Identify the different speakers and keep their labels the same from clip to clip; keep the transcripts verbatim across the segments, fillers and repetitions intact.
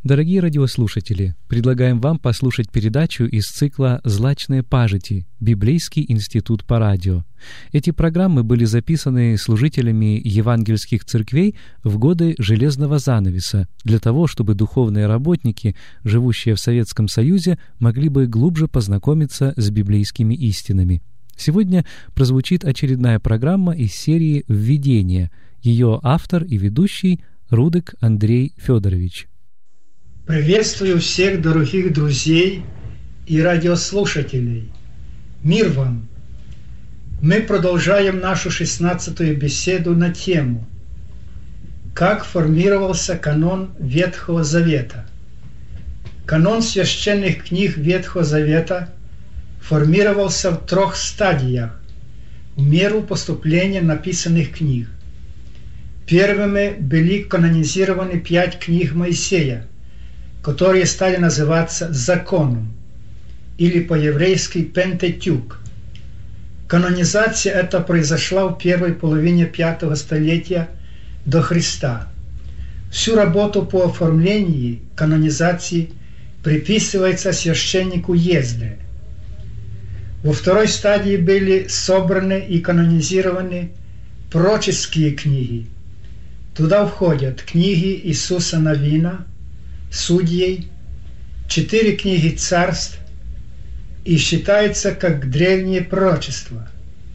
Speaker 1: Дорогие радиослушатели, предлагаем вам послушать передачу из цикла «Злачные пажити. Библейский институт по радио». Эти программы были записаны служителями евангельских церквей в годы Железного занавеса для того, чтобы духовные работники, живущие в Советском Союзе, могли бы глубже познакомиться с библейскими истинами. Сегодня прозвучит очередная программа из серии «Введение». Ее автор и ведущий Рудык Андрей Федорович.
Speaker 2: Приветствую всех дорогих друзей и радиослушателей. Мир вам! Мы продолжаем нашу шестнадцатую беседу на тему «Как формировался канон Ветхого Завета». Канон священных книг Ветхого Завета формировался в трех стадиях в меру поступления написанных книг. Первыми были канонизированы пять книг Моисея, которые стали называться законом, или по-еврейски Пентатюк. Канонизация эта произошла в первой половине пятого столетия до Христа. Всю работу по оформлению канонизации приписывается священнику Ездре. Во второй стадии были собраны и канонизированы пророческие книги. Туда входят книги Иисуса Навина, Судей, четыре книги царств и считается как древние пророчества.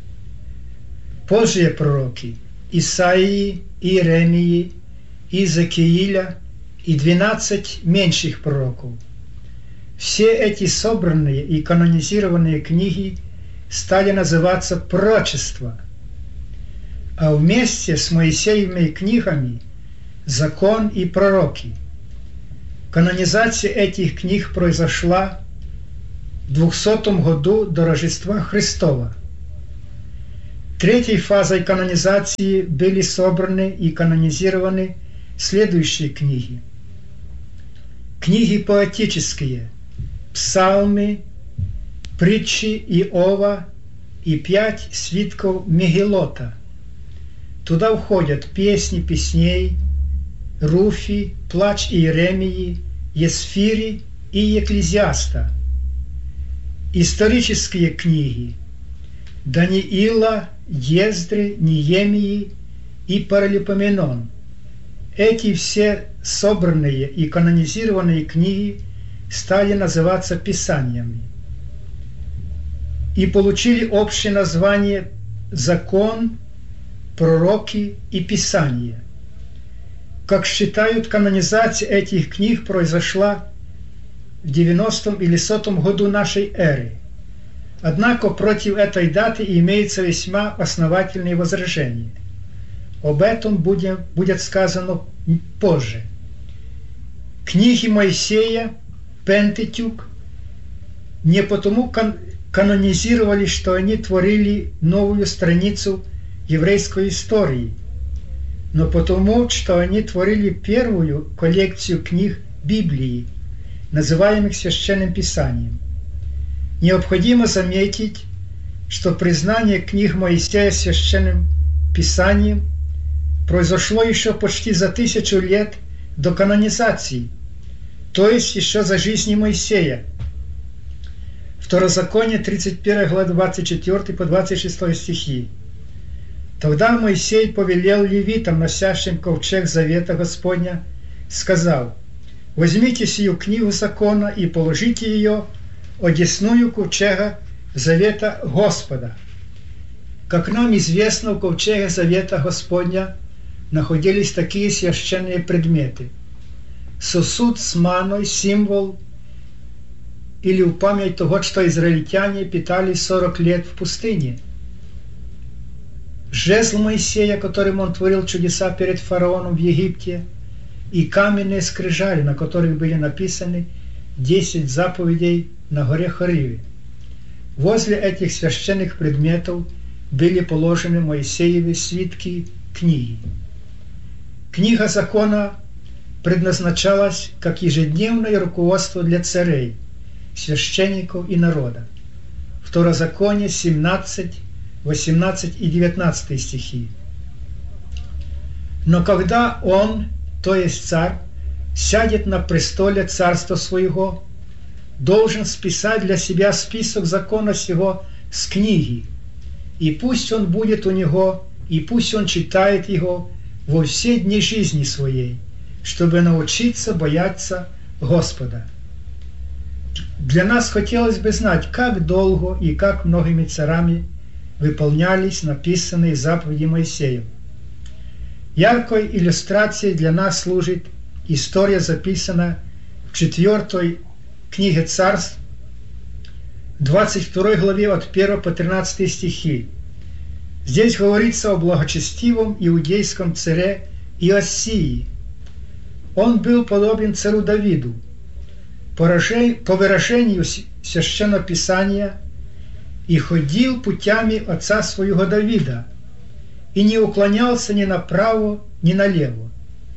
Speaker 2: Позже пророки Исаии, Иеремии, Иезекииля и двенадцать меньших пророков. Все эти собранные и канонизированные книги стали называться пророчества, а вместе с Моисеевыми книгами закон и пророки. Канонизация этих книг произошла в двухсотом году до Рождества Христова. Третьей фазой канонизации были собраны и канонизированы следующие книги. Книги поэтические, псалмы, притчи Иова и пять свитков Мегилота. Туда входят песни песней, Руфи, плач Иеремии, Есфири и Екклезиаста. Исторические книги Даниила, Ездры, Неемии и Паралипоменон. Эти все собранные и канонизированные книги стали называться Писаниями и получили общее название «Закон», «Пророки» и «Писание». Как считают, канонизация этих книг произошла в девяностом или сотом году нашей эры. Однако против этой даты имеются весьма основательные возражения. Об этом будем, будет сказано позже. Книги Моисея, Пентатюк, не потому кан- канонизировали, что они творили новую страницу еврейской истории, но потому, что они творили первую коллекцию книг Библии, называемых Священным Писанием. Необходимо заметить, что признание книг Моисея Священным Писанием произошло еще почти за тысячу лет до канонизации, то есть еще за жизни Моисея. Второзаконие, тридцать первая глава, двадцать четвёртый по двадцать шестой стихи. Тогда Моисей повелел левитам, носящим ковчег завета Господня, сказал: «Возьмите сию книгу закона и положите ее одесную ковчега завета Господа». Как нам известно, в ковчеге завета Господня находились такие священные предметы: сосуд с маной, символ или в память того, что израильтяне питались сорок лет в пустыне; жезл Моисея, которым он творил чудеса перед фараоном в Египте, и каменные скрижали, на которых были написаны десять заповедей на горе Хориве. Возле этих священных предметов были положены Моисеевы свитки книги. Книга закона предназначалась как ежедневное руководство для царей, священников и народа. Второзаконие семнадцать, восемнадцать и девятнадцатый стихи. Но когда он, то есть царь, сядет на престоле царства своего, должен списать для себя список закона сего с книги, и пусть он будет у него, и пусть он читает его во все дни жизни своей, чтобы научиться бояться Господа. Для нас хотелось бы знать, как долго и как многими царами выполнялись написанные заповеди Моисея. Яркой иллюстрацией для нас служит история, записана в четвертой книге Царств, двадцать второй главе от первого по тринадцатый стихи. Здесь говорится о благочестивом иудейском царе Иосии. Он был подобен царю Давиду. По выражению Священного Писания, и ходил путями отца своего Давида, и не уклонялся ни направо, ни налево.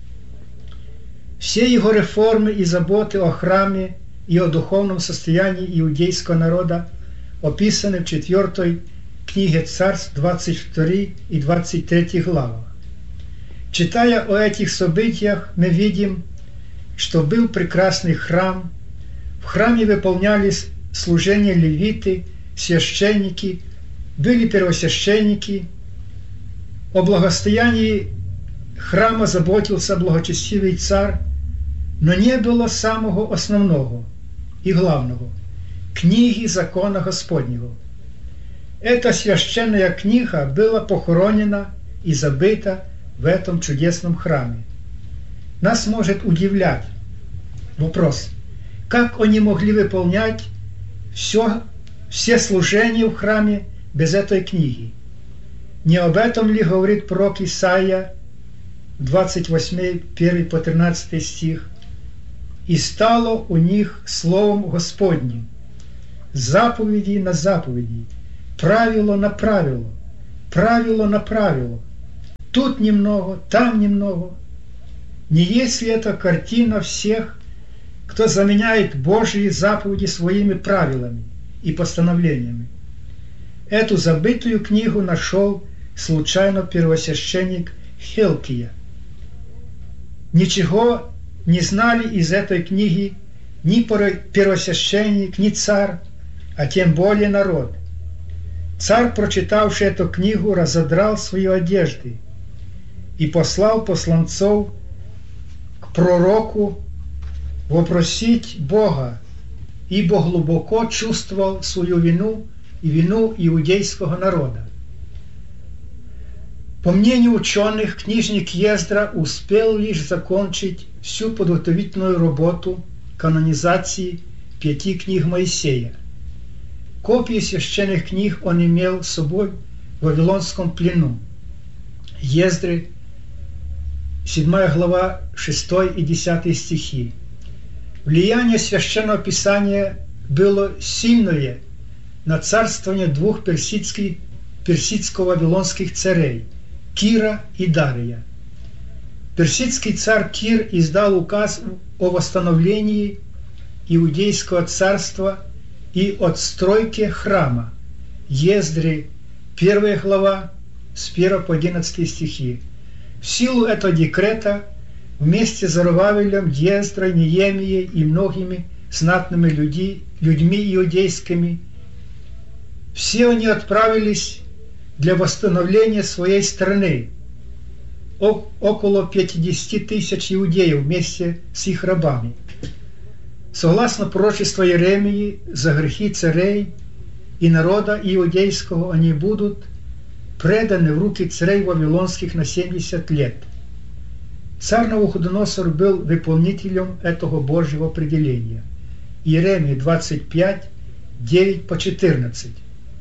Speaker 2: Все его реформы и заботы о храме и о духовном состоянии иудейского народа описаны в четвертой книге Царств, двадцать второй и двадцать третьей главах. Читая о этих событиях, мы видим, что был прекрасный храм. В храме выполнялись служения левиты, священники, были первосвященники. О благостоянии храма заботился благочестивый царь, но не было самого основного и главного – книги закона Господнего. Эта священная книга была похоронена и забыта в этом чудесном храме. Нас может удивлять вопрос, как они могли выполнять все, все служения в храме без этой книги. Не об этом ли говорит пророк Исаия, двадцать восьмой, первый по тринадцатый стих? «И стало у них словом Господним, заповеди на заповеди, правило на правило, правило на правило, тут немного, там немного». Не есть ли это картина всех, кто заменяет Божьи заповеди своими правилами и постановлениями? Эту забытую книгу нашел случайно первосвященник Хилкия. Ничего не знали из этой книги ни первосвященник, ни царь, а тем более народ. Царь, прочитавший эту книгу, разодрал свои одежды и послал посланцов к пророку вопросить Бога, ибо глубоко чувствовал свою вину и вину иудейского народа. По мнению ученых, книжник Ездра успел лишь закончить всю подготовительную работу канонизации пяти книг Моисея. Копии священных книг он имел с собой в Вавилонском плену. Ездры, седьмая глава, шестой и десятый стихи. Влияние Священного Писания было сильное на царствование двух персидских, персидско-вавилонских царей – Кира и Дария. Персидский царь Кир издал указ о восстановлении иудейского царства и отстройке храма. Ездры, первая глава, с первого по одиннадцатый стихи. В силу этого декрета вместе с Зоровавелем, Ездрой, Неемией и многими знатными люди, людьми иудейскими все они отправились для восстановления своей страны. О, около пятьдесят тысяч иудеев вместе с их рабами. Согласно пророчеству Иеремии, за грехи царей и народа иудейского они будут преданы в руки царей вавилонских на семьдесят лет. Царь Навуходоносор был выполнителем этого Божьего определения. Иеремия двадцать пять, девять по четырнадцать.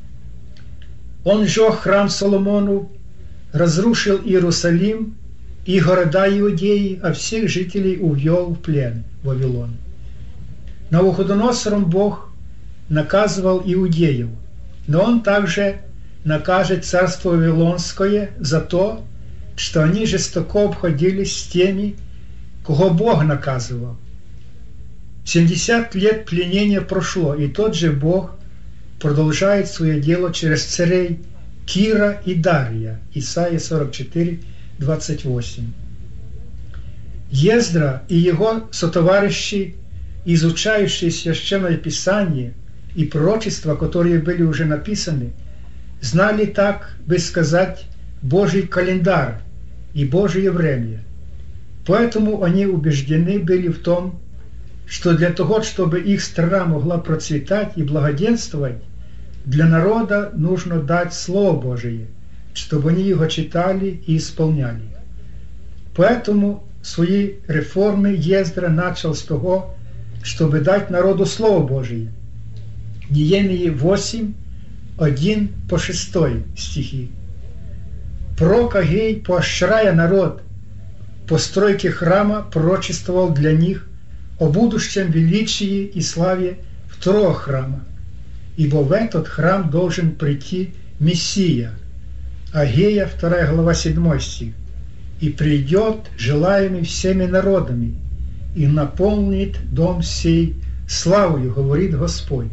Speaker 2: Он сжег храм Соломону, разрушил Иерусалим и города Иудеи, а всех жителей увел в плен в Вавилон. Навуходоносором Бог наказывал иудеев, но он также накажет царство Вавилонское за то, что они жестоко обходились с теми, кого Бог наказывал. семьдесят лет пленения прошло, и тот же Бог продолжает свое дело через царей Кира и Дария. Исайя сорок четыре, двадцать восемь. Ездра и его сотоварищи, изучающие Священное Писание и пророчества, которые были уже написаны, знали, так бы сказать, Божий календарь и Божие время. Поэтому они убеждены были в том, что для того, чтобы их страна могла процветать и благоденствовать, для народа нужно дать Слово Божие, чтобы они его читали и исполняли. Поэтому свои реформы Ездра начал с того, чтобы дать народу Слово Божие. Неемии восемь, один по шестой стихи. Пророк Агей, поощряя народ постройки храма, пророчествовал для них о будущем величии и славе второго храма, ибо в этот храм должен прийти Мессия. Агея, вторая глава, седьмой стих. «И придет, желаемый всеми народами, и наполнит дом сей славою, говорит Господь».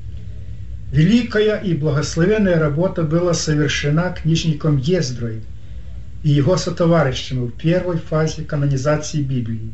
Speaker 2: Великая и благословенная работа была совершена книжником Ездрой и его сотоварищами в первой фазе канонизации Библии.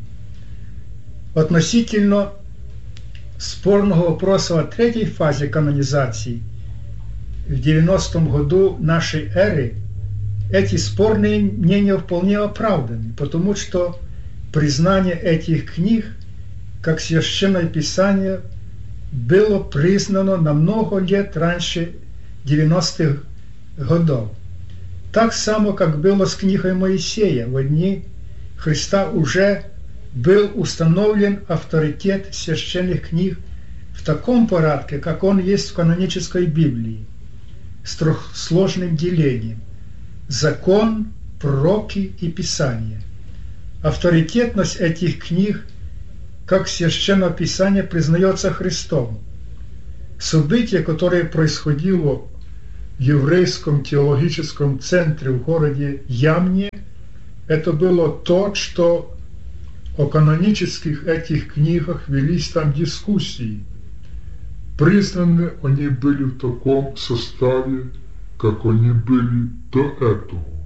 Speaker 2: Относительно спорного вопроса о третьей фазе канонизации в девяностом году нашей эры, эти спорные мнения вполне оправданы, потому что признание этих книг как Священное Писание было признано на много лет раньше девяностых годов. Так само, как было с книгой Моисея. В дни Христа уже был установлен авторитет священных книг в таком порядке, как он есть в канонической Библии, с трехсложным делением: закон, пророки и Писание. Авторитетность этих книг, как Священное Писание, признается Христом. Событие, которое происходило в еврейском теологическом центре в городе Ямне, это было то, что о канонических этих книгах велись там дискуссии.
Speaker 3: Признаны они были в таком составе, как они были до этого.